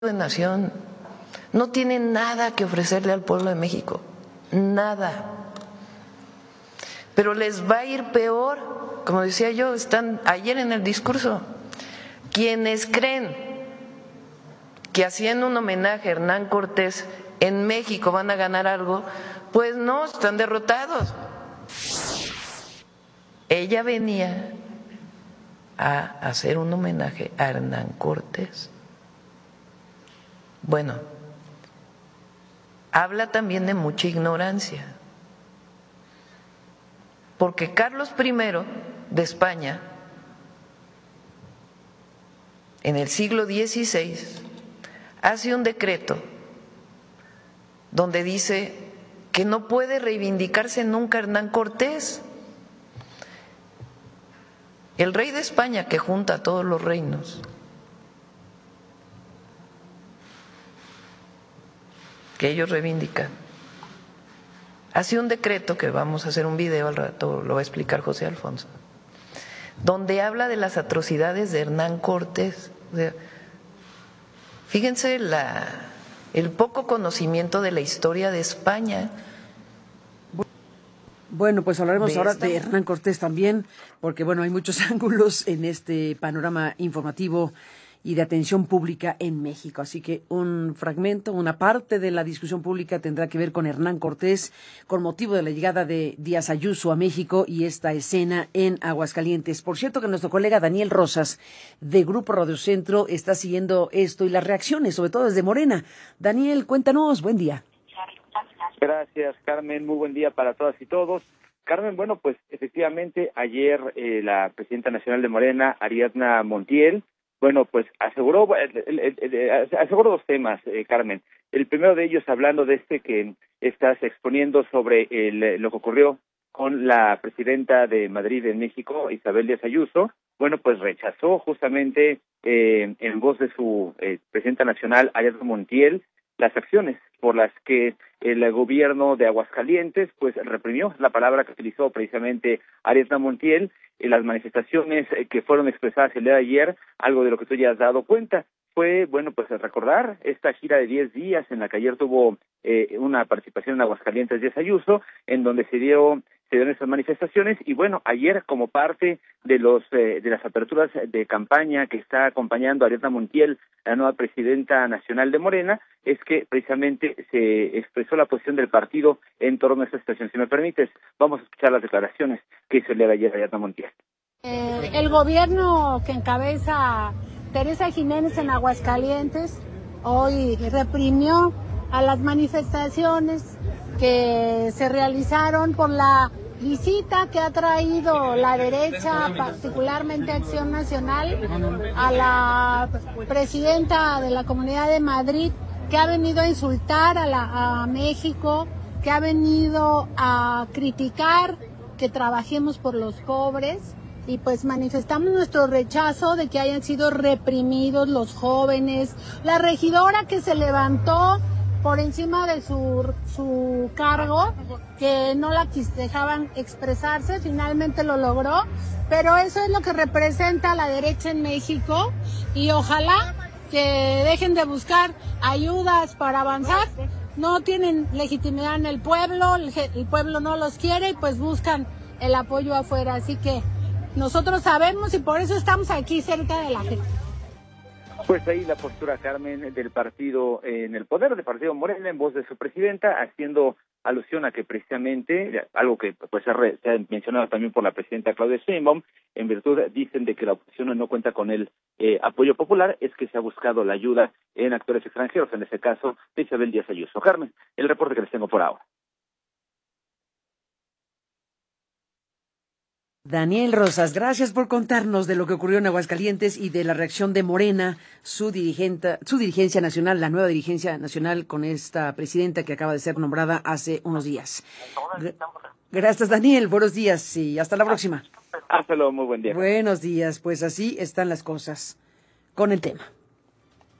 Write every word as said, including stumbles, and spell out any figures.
de nación, no tiene nada que ofrecerle al pueblo de México, nada. Pero les va a ir peor, como decía yo, están ayer en el discurso, quienes creen que haciendo un homenaje a Hernán Cortés en México van a ganar algo, pues no, están derrotados. Ella venía a hacer un homenaje a Hernán Cortés. Bueno, habla también de mucha ignorancia, porque Carlos primero de España, en el siglo dieciséis, hace un decreto donde dice que no puede reivindicarse nunca Hernán Cortés. El rey de España, que junta a todos los reinos, que ellos reivindican, hace un decreto, que vamos a hacer un video al rato, lo va a explicar José Alfonso, donde habla de las atrocidades de Hernán Cortés. O sea, fíjense la, el poco conocimiento de la historia de España. Bueno, pues hablaremos ahora de Hernán Cortés también, porque bueno, hay muchos ángulos en este panorama informativo y de atención pública en México. Así que un fragmento, una parte de la discusión pública tendrá que ver con Hernán Cortés, con motivo de la llegada de Díaz Ayuso a México y esta escena en Aguascalientes. Por cierto que nuestro colega Daniel Rosas, de Grupo Radio Centro, está siguiendo esto y las reacciones, sobre todo desde Morena. Daniel, cuéntanos, buen día. Gracias, Carmen. Muy buen día para todas y todos. Carmen, bueno, pues efectivamente ayer eh, la presidenta nacional de Morena, Ariadna Montiel, bueno, pues aseguró eh, eh, eh, aseguró dos temas, eh, Carmen. El primero de ellos hablando de este que estás exponiendo sobre el, lo que ocurrió con la presidenta de Madrid en México, Isabel Díaz Ayuso. Bueno, pues rechazó justamente eh, en voz de su eh, presidenta nacional, Ariadna Montiel, las acciones por las que el gobierno de Aguascalientes pues reprimió, la palabra que utilizó precisamente Ariadna Montiel, en las manifestaciones que fueron expresadas el día de ayer, algo de lo que tú ya has dado cuenta. Fue, bueno, pues recordar esta gira de diez días en la que ayer tuvo eh, una participación en Aguascalientes Díaz Ayuso, en donde se dio se dieron esas manifestaciones y bueno, ayer como parte de los eh, de las aperturas de campaña que está acompañando a Ariadna Montiel, la nueva presidenta nacional de Morena, es que precisamente se expresó la posición del partido en torno a esta situación. Si me permites, vamos a escuchar las declaraciones que hizo el día de ayer Ariadna Montiel. Eh, el gobierno que encabeza Teresa Jiménez en Aguascalientes hoy reprimió a las manifestaciones que se realizaron por la visita que ha traído la derecha, particularmente Acción Nacional, a la presidenta de la Comunidad de Madrid, que ha venido a insultar a, la, a México, que ha venido a criticar que trabajemos por los pobres. Y pues manifestamos nuestro rechazo de que hayan sido reprimidos los jóvenes, la regidora que se levantó por encima de su, su cargo, que no la dejaban expresarse, finalmente lo logró, pero eso es lo que representa la derecha en México y ojalá que dejen de buscar ayudas para avanzar. No tienen legitimidad en el pueblo, el pueblo no los quiere y pues buscan el apoyo afuera, así que nosotros sabemos y por eso estamos aquí cerca de la gente. Pues ahí la postura, Carmen, del partido en el poder, del partido Morena, en voz de su presidenta, haciendo alusión a que precisamente, algo que pues se, re, se ha mencionado también por la presidenta Claudia Sheinbaum, en virtud, dicen, de que la oposición no cuenta con el eh, apoyo popular, es que se ha buscado la ayuda en actores extranjeros, en este caso de Isabel Díaz Ayuso. Carmen, el reporte que les tengo por ahora. Daniel Rosas, gracias por contarnos de lo que ocurrió en Aguascalientes y de la reacción de Morena, su dirigente, su dirigencia nacional, la nueva dirigencia nacional con esta presidenta que acaba de ser nombrada hace unos días. Gracias, Daniel. Buenos días y hasta la próxima. Hasta luego, muy buen día. Buenos días. Pues así están las cosas con el tema.